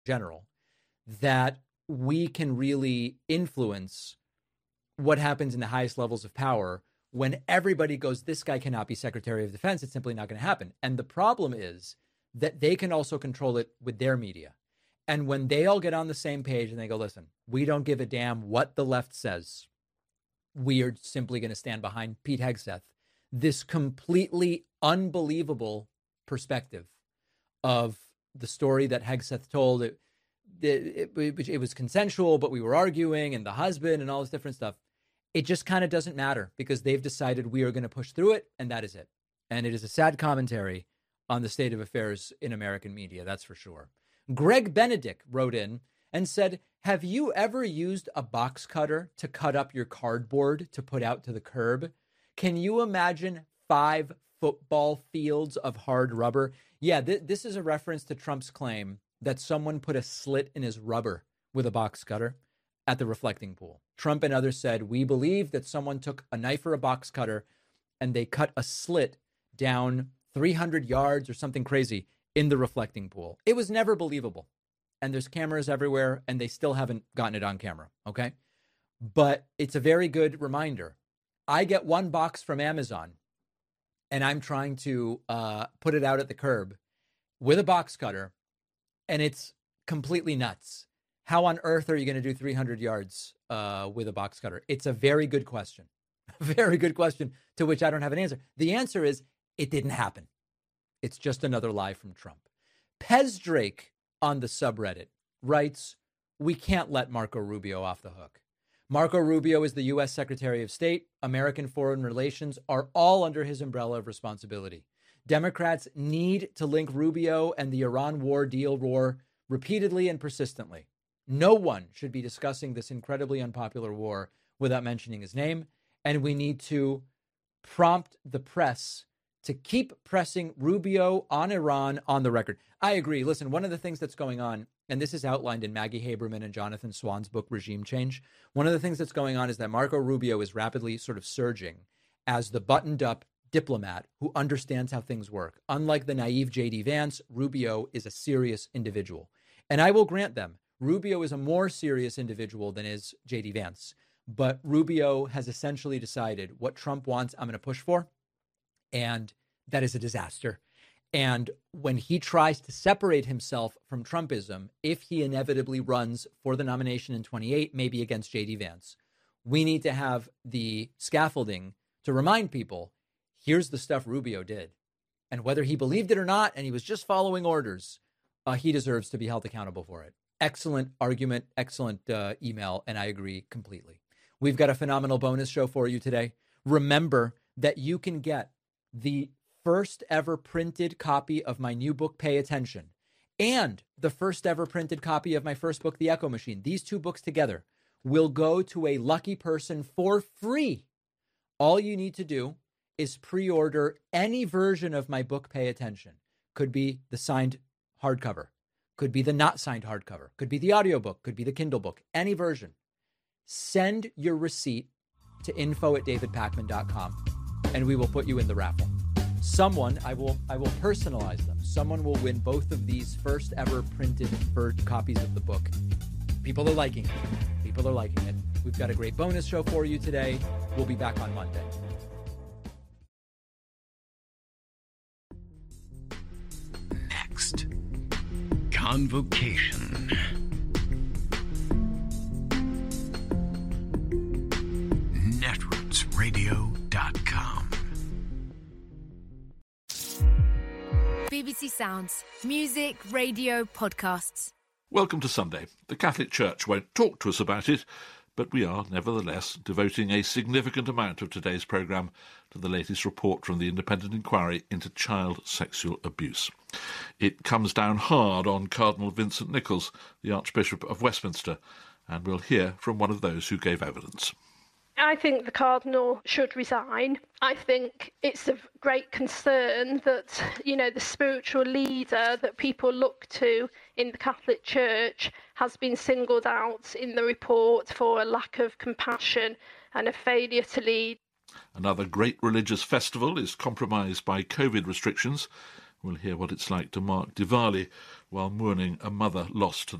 general, that we can really influence what happens in the highest levels of power when everybody goes, this guy cannot be Secretary of Defense. It's simply not going to happen. And the problem is that they can also control it with their media. And when they all get on the same page and they go, listen, we don't give a damn what the left says. We are simply going to stand behind Pete Hegseth. This completely unbelievable perspective of the story that Hegseth told. It was consensual, but we were arguing, and the husband and all this different stuff. It just kind of doesn't matter because they've decided we are going to push through it, and that is it. And it is a sad commentary on the state of affairs in American media, that's for sure. Greg Benedict wrote in and said, have you ever used a box cutter to cut up your cardboard to put out to the curb? Can you imagine 5 football fields of hard rubber? Yeah, this is a reference to Trump's claim that someone put a slit in his rubber with a box cutter at the reflecting pool. Trump and others said, we believe that someone took a knife or a box cutter and they cut a slit down 300 yards or something crazy in the reflecting pool. It was never believable. And there's cameras everywhere and they still haven't gotten it on camera. Okay. But it's a very good reminder. I get one box from Amazon and I'm trying to put it out at the curb with a box cutter and it's completely nuts. How on earth are you going to do 300 yards with a box cutter? It's a very good question. Very good question to which I don't have an answer. The answer is it didn't happen. It's just another lie from Trump. Pez Drake on the subreddit writes, we can't let Marco Rubio off the hook. Marco Rubio is the U.S. Secretary of State. American foreign relations are all under his umbrella of responsibility. Democrats need to link Rubio and the Iran war deal war repeatedly and persistently. No one should be discussing this incredibly unpopular war without mentioning his name. And we need to prompt the press to keep pressing Rubio on Iran on the record. I agree. Listen, one of the things that's going on, and this is outlined in Maggie Haberman and Jonathan Swan's book, Regime Change. One of the things that's going on is that Marco Rubio is rapidly sort of surging as the buttoned up diplomat who understands how things work. Unlike the naive J.D. Vance, Rubio is a serious individual. And I will grant them, Rubio is a more serious individual than is J.D. Vance. But Rubio has essentially decided what Trump wants, I'm going to push for. And that is a disaster. And when he tries to separate himself from Trumpism, if he inevitably runs for the nomination in 28, maybe against J.D. Vance, we need to have the scaffolding to remind people, here's the stuff Rubio did. And whether he believed it or not, and he was just following orders, he deserves to be held accountable for it. Excellent argument, excellent email, and I agree completely. We've got a phenomenal bonus show for you today. Remember that you can get the first ever printed copy of my new book, Pay Attention, and the first ever printed copy of my first book, The Echo Machine. These two books together will go to a lucky person for free. All you need to do is pre-order any version of my book, Pay Attention. Could be the signed hardcover, could be the not signed hardcover, could be the audiobook, could be the Kindle book, any version. Send your receipt to info@davidpakman.com and we will put you in the raffle. Someone, I will personalize them. Someone will win both of these first ever printed copies of the book. People are liking it. People are liking it. We've got a great bonus show for you today. We'll be back on Monday. Next, Convocation. Netrootsradio.com. BBC Sounds. Music, radio, podcasts. Welcome to Sunday. The Catholic Church won't talk to us about it, but we are nevertheless devoting a significant amount of today's programme to the latest report from the Independent Inquiry into Child Sexual Abuse. It comes down hard on Cardinal Vincent Nichols, the Archbishop of Westminster, and we'll hear from one of those who gave evidence. I think the Cardinal should resign. I think it's of great concern that, the spiritual leader that people look to in the Catholic Church has been singled out in the report for a lack of compassion and a failure to lead. Another great religious festival is compromised by COVID restrictions. We'll hear what it's like to mark Diwali while mourning a mother lost to